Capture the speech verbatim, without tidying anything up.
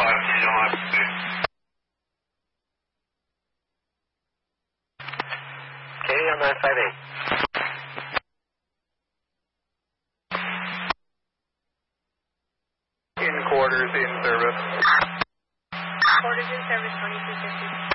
Katie on nine five eight. In quarters, in service. Quarters in service, twenty-two fifty.